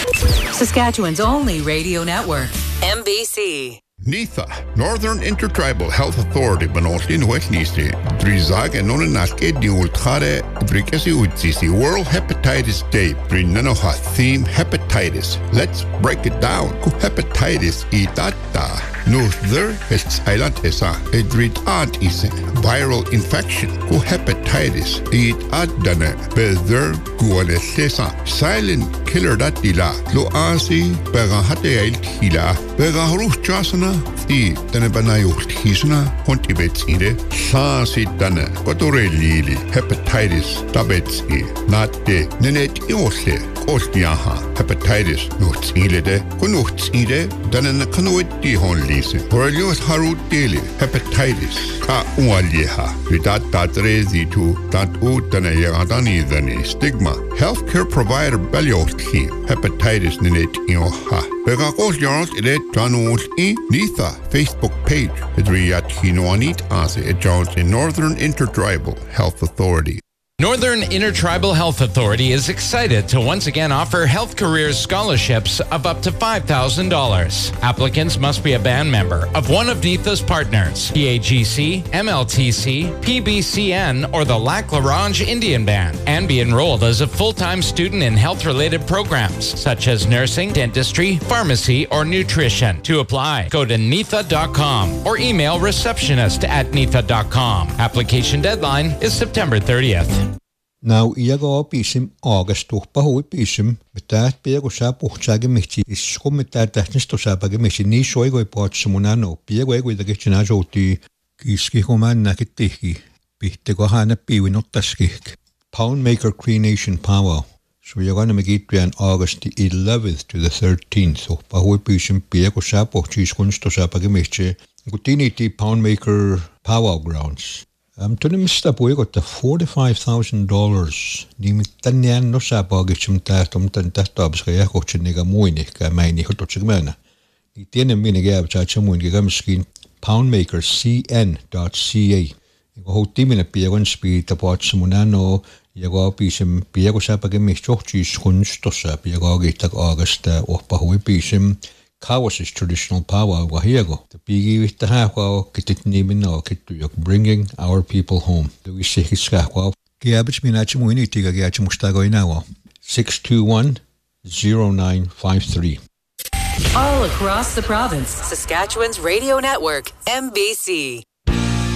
Saskatchewan's only radio network, MBC. NIFA, Northern Intertribal Health Authority Banolin Wetnisi, Drizag and Nonaske Diultare, Bricasi Utsisi, World Hepatitis Day, Brinanoha theme hepatitis. Let's break it down. Hepatitis itata. Nuther is island esa, edrit ad is viral infection. Hepatitis it adana, bezer gualesesa, silent killer datila, loasi, berahate el hila, berahuch jasana. I denne banayucht hisna kontibetside saasi denne kotorelili hepatitis tabetsi natte nenet iosle kostiaha hepatitis nuhtsile kunuhtsile denne kanuitti honlise porelios harutili hepatitis ka ualieha vidat tatrezi tu tatu denne yagadani denne stigma healthcare provider beliothi hepatitis nenet ioha begakos yarot ile tanul I NIFA Facebook page Adriat Hinoanit Ase at Jones in Northern Intertribal Health Authority. Northern Intertribal Health Authority is excited to once again offer Health Careers scholarships of up to $5,000. Applicants must be a band member of one of NIFA's partners, PAGC, MLTC, PBCN, or the Lac La Ronge Indian Band, and be enrolled as a full-time student in health-related programs such as nursing, dentistry, pharmacy, or nutrition. To apply, go to NIFA.com or email receptionist@NIFA.com. Application deadline is September 30th. Now, iago pisim August pahui pisim betat piego sa puchage michi is kometat technisto sa page michi ni shoigo pot sumunano piego ego da gechina joti kiski homan nakitihi pihtego hana piwinotaski Poundmaker Cree Nation Powwow. So you're going to make it on August the 11th to the 13th. So pahui pisim piego sa puchis kunsto sa page michi gutini ti Poundmaker Powwow grounds. Tunim stapu got the $45,000. Nim tanyan no sa pagchim tatum tantabs kaya kochiniga muini ka maini hotochigmana. Ni tiene minigab chachamun gigamskin poundmakercn.ca. Ho timina piagon speed the potsumunano yago pisim piago sa pagemichochi kunsto sa piago gitak August or pahui pisim. Kawas' traditional powwow wahiago. The bigi with the hawao kitit nimin no kitu bringing our people home. Do we say his hawao? Giabich minachimuini tiga giachimustago inawa. 621-0953. All across the province, Saskatchewan's radio network, MBC.